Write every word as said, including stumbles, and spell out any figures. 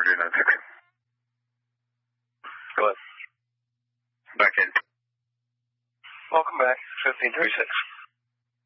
three nine six. Go ahead. Back in. Welcome back, fifteen three six.